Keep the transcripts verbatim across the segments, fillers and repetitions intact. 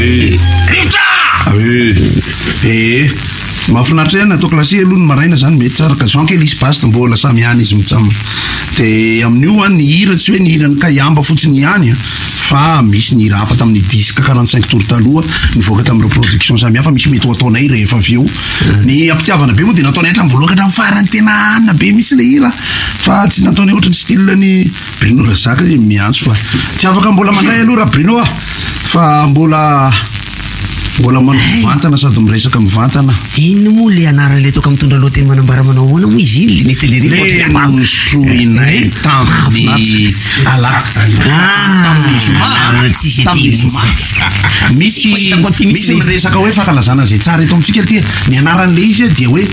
Eh. Eh. Eh. Mahafinaritra ihany atao klasy aloha ny maraina zany mety tsara ka zao kely izy basy mbola samy ihany izy mitsamo de amin'io ny hira tsy hoe ny hira ny kayamba fotsiny ihany fa misy ny hira hafa tamin'ny disque quarante-cinq tours taloha nivoaka tamin'ireo production samy hafa misy mety ho ataonay rehefa avy eo ny ampitiavana be moa de nataonay hatramin'ny voaloha ka hatramin'ny farany tena anina be misy le hira fa tsy nataonay ohatran'ny style ny Bruno Razaka miantso fa tsy afaka mbola mandray aloha raha Bruno fa mbola mbola mivantana sady miresaka mivantana ino moa le anarana le toka mitondra lohateny manambara manao ahoana moa izy iny le télé nosoinay tamin'ny alaka tamin'ny zoma misy misy miresaka hoe fankalazana zay tsara eto amitsika ty ny anaran'le izy dia hoe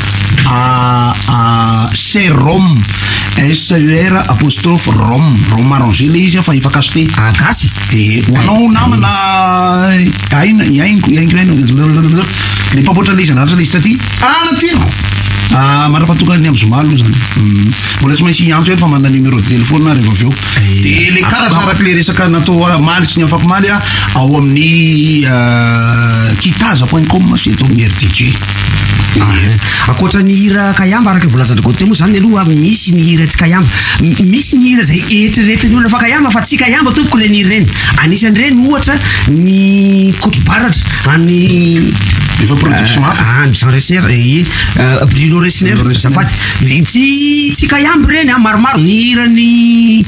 serom S E R apostrophe rom rom arrangé le izy fa ifakasité agasy de hoanao namana aina iainko iainko le mpamboatra le izy anaratra le izy taty anaty mara-patokany amin'ny zoma aloha zany mbola tsy maintsy antso fa manana numéro de téléphone rehefa avy eo de le karazaraky le resaka natao maly sy ny afaka maly ao amin'ny kitaza point com sy eto amin'ny R D J akoatra ny hira kayamba araka volazandrako teo moa zany aloha misy ny hira tsy kayamba misy ny hira zay eritreretiny olona fa kayamba fa tsy kayamba tompoko le ny hira reny anisan'ireny ohatra ny kotrobaratra any efa production hafa ah Jean Resner e Bruno Resner zafady tsy tsy kayamba reny maromaro ny hira ny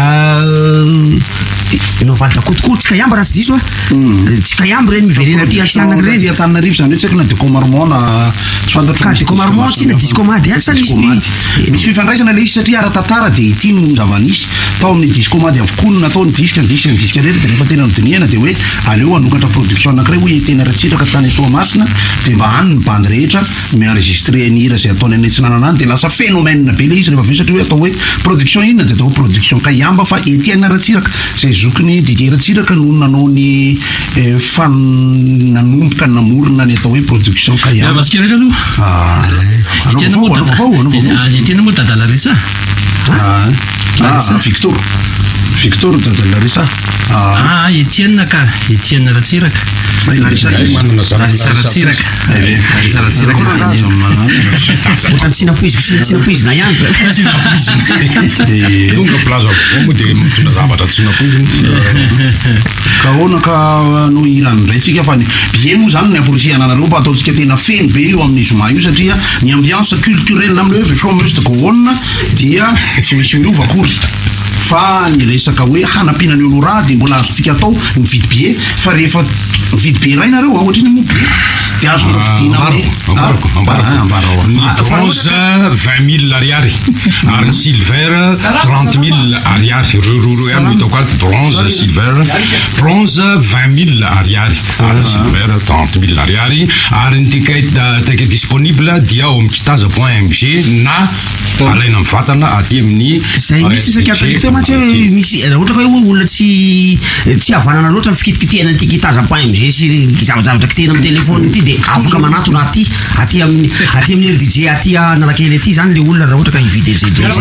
novada kotokoto tsy kayamba raha tsy diso tsy kayamba reny miverena ty antsianana reny Antananarivo zany hoe tsy haiko na de Comarmona tsy fantatro ka de Comarmona tsy na disco mady any sany misy fifandraisana le izy satria ara-tantara de ity no zava-nisy tao amin'ny disco mady avokoa no natao ny disque ny disque ny disque rehetra de rehefa tena nodinihana de hoe aleo anokatra production anankiray hoe tena ratsiraka tany Toamasina de mba hany ny bandy rehetra mienregistré ny hira zay ataony any tsy nanana de lasa phénomène be le izy rehefa avy satria hoe atao hoe production inona de atao production kayamba fa etiana ratsiraka zay zokiny Didier Ratsiraka no nanao ny fananomboka namorona ny atao hoe production kayamba vatsika rehetra aloha tena moa Dada Larissa Victor Victor Dada Larissa ah Etienne ka Etienne Ratsiraka Larissa Ratsiraka Larissa Ratsiraka ohatrany sinapoiziko sinapoizina ihany tonga plaza moa de mitondra zavatra sinapoizina ka ahoana ka no iran'indray tsika fa bien moa zany ny aporisiana anareo mba ataontsika tena feno be eo amin'ny zoma io satria ny ambiance culturelle amin'le hoe chômeuse de Garonne dia tsy misy miova akory fa ny resaka hoe hanampiana ny olo raha de mbola azontsika atao mividy billet fa rehefa mividy be iray nareo ohatrany moa be de azonao vidina bronze vingt mille ariary ary ny silver trente mille ariary rororo ihany hitako azy bronze silver bronze vingt mille ariary ary silver trente mille ariary ary ny ticket ticket disponible dia ao amin'ny kitaza point M G na alaina amin'ny vatana aty amin'ny zay misy sakatao mantsy misy raha ohatra hoe olona tsy tsy havanana loatra fikitikitihana an'ity kitaza point M G sy zavajavatra kitihana amin'ny telefôny ity de afaka manatona aty aty amin'ny aty amin'ny R D J aty analakely aty zany le olona raha ohatra ka hividy Z D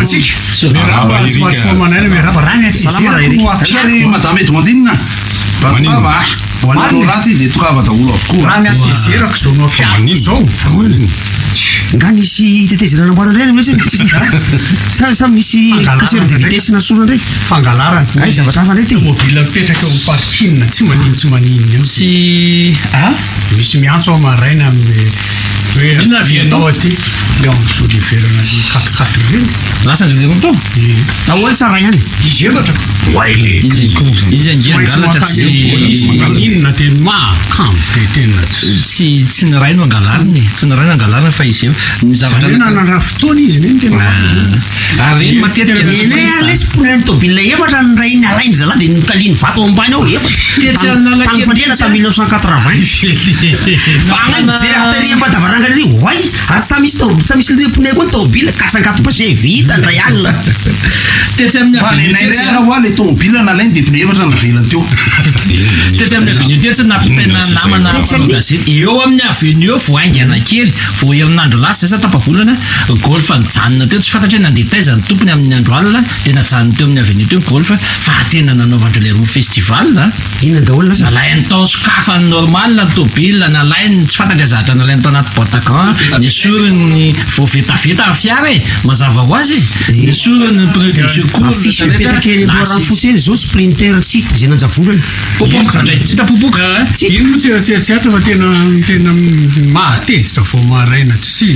madame Edmondine Batava hoanao raty de tokava daholo avokoa raha miatezerako zao no afiako zao nga nisy tetezana namboarana reny mlesy sa misy kasero de vitesse na sorona ndray fangalarana ay zavatra hafa ndray ty mobile mipetraka eo parking tsy manino tsy manino sy a misy miantso amaraina amin'ny Inona vianao aty le amin'ny verana ny quatre quatre reny lasa andreo to ahoana tsara ihany izy efatra izy izy angiangalatra tsy inona teny makampe tena tsy tsy niraino angalariny tsy niraino angalarina fa izy eo ny zavatra nanana fotoana izy neny tena ary reny matetika ene alesy ponany tobile efatra ny ray ny alainy zala de nikaliny vato ambany ao efatra tamy fandrena tamy mille neuf cent quatre-vingt fagnajeratariambadavaranga ry way asa misy tao sa misy ponay koa ny tobile kasankato passé vita ndray alina tetsy amin'ny avenir hoa le tobile nalainy de pneu efatra navelany teo tetsy amin'ny avenir tetsy nampitena namana eo amin'ny aveny eo voaingana kely vo herinandro lasa zay sa tapavolana golf nijanona teo tsy fantatra hoe nandeha taiza ny tompony amin'ny andro alina dia najanona teo amin'ny aveny teo golf fa tena nanaovandra le roa festival inona daholo lasa nalainy tao sokafa ny normal ny tobile nalainy tsy fantatra zatra nalainy tao anaty boîte à gants ny soriny vo vetaveta amin'ny fiara e mazava ho azy ny soriny pneu de secours afisy mipetraka eny aloharano fotsiny zao sprinter tsy hita zay nanjavolana popoka ndray tsy hita popoka ino moa tsy atra fa tena tena mahatezitra vo maraina tsy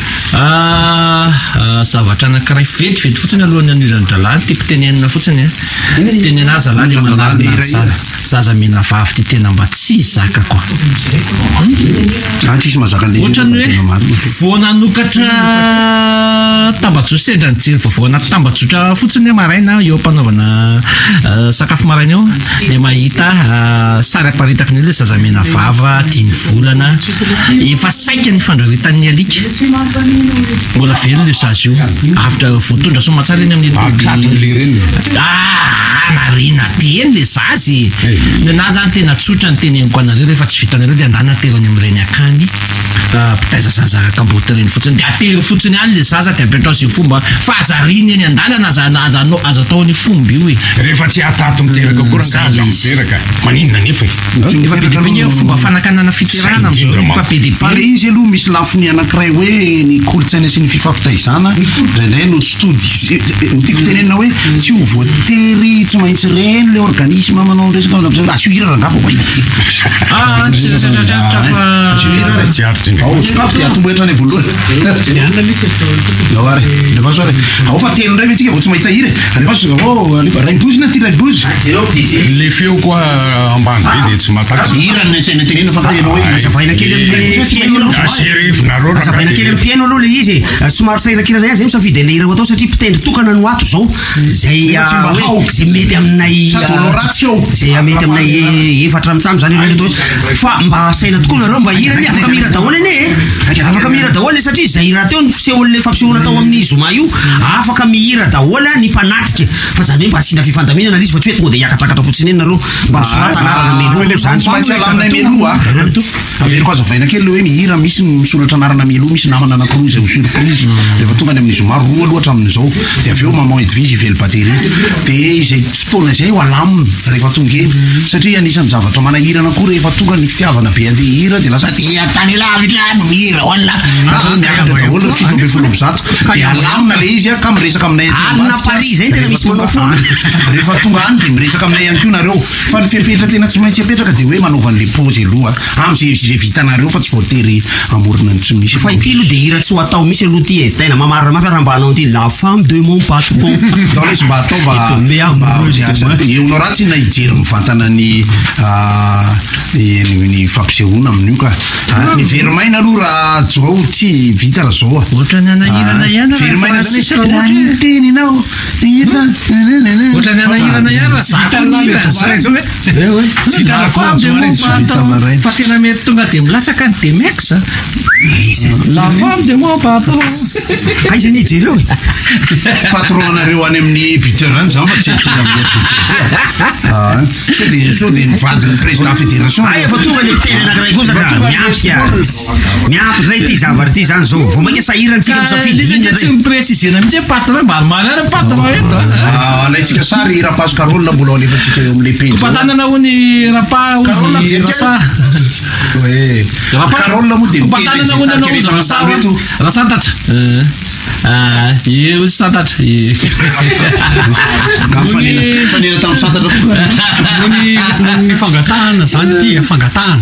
zavatra anankiray vetivety fotsiny alohan'ny aniran'ny dralany tiako tenenina fotsiny tenena zalany manarina tsara zaza mena vavy ty tena mba tsy zaka koa tsisy mazaka ohatrany hoe vo nanokatra tambajotra sendra ny jery vaovao anaty tambajotra fotsiny maraina eo ampanaovana sakafo maraina eo dia mahita sary aparitaka ny le zaza mena vava dimy volana efa saika ny fandraritan'ny alika mbola velo le zazy io afitra voatondra somatsara eny amin'ny narina teny le zazy na zany tena tsotra ny teneniko anareo rehefa tsy vitanareo dia andana aterony amin'ireny akany mpitaiza zaza kamboty reny fotsiny dia atery fotsiny any le zaza dia apetrao sy fomba fa azariny eny andalana azo ataony fomba io e rehefa tsy atato miteraka korangaza miteraka maninona nefa efa be dia be fomba fanakanana fiterana am'zao fa be dia fa le izy aloha misy lafiny anankiray hoe ny kolotsaina sy ny fifampitaizana indray no stody nitiako tenenina hoe tsy ho voatery tsy maintsy reny le organisme manao resaka asio hira rangafa ho ity sokafo dia atomboetra ny voalohany rehefa so ao fa telo ndray metsika vao tsy mahita hira rehefa raibozina ty raibozy le feo koa ambany be dia tsy mataka hira ny saina tenena fa tena hoe azavaina kely amin'ny piano azavainareo azavaina kely amin'ny piano aloha le izy somary sairakirana azy misafidy le hira ho atao satria mpitendry tokana no ato zao zay zay mety aminay zay mety aminay efatra mitsamy zany aloha fa mba saina tokoa nareo mba hira ny afaka mihira daholo eny e afaka mihira daholo satria zay raha teo ny fisehoan'le fampisehoana tao amin'ny zoma io afaka mihira daholo ny mpanatrika fa zany hoe mba asina fifandaminana izy fa tsy hoe tonga dia hiakatrakatra fotsiny eny nareo mba misorata anarana melo zany tsy maintsy alamina melo a averiko azavaina kely hoe mihira misy misoratra anarana melo misy namana anankiroa zay surprise rehefa tonga ny amin'ny zoma roa loatra amin'izao dia aveo maman edvise ively batterie dia izay fotoana izay ho alamina rehefa tonga eny satria anisan'ny zavatra manahirana koa rehefa tonga ny fitiavana be andeha hira dia lasa dia tany lavitra no hira hoanla lasa miakatra daholo fito amby folo amby zato dia alamina le izy a ka miresaka aminay alina Paris zay tena misy manao foana rehefa tonga any dia miresaka aminay ihany koa nareo fa ny fiapetra tena tsy maintsy apetraka dia hoe manaovan'le pose aloha am'zay vitanareo fa tsy voatery amorona ny tsy misy fa ity aloha dia hira tsy ho atao misy aloha ty e tena mamarina mafy raha mba hanao ty la femme de mon patron dao izy mba atao mba eonao ratsy na hijery mivantana ny ny fampisehoana amin'io ka ny verimaina aloha raha zao tsy vita raha zao a ohatrany anahirana ihany verimaina zany teninao ohatrany anahirana ihany raha fa tena mety tonga dia milatsaka ny demex la femme de mon patron aiza ny hijery eo patron anareo any amin'ny buteur any zany fa tsy tena so dia so dia mivadiny président fédération ay efa tonga ny mpiteny anankiray koa zaka miampika miampy zay ty zavatra ty zany zao vao mainka sahirantsika misafidy iny tsy mipresisena mihitsy patron maromaro ary patron eto alaitsika sary rapaso karolina mbola alefatsika eo amin'ny page kompatanana hony rapa ozy rasa hoe karolina moa dia kompatanana hony anao ozy rasa raha santatra io ozy santatra fanena tamin'ny santatra ny fangatahana zany ty fangatahana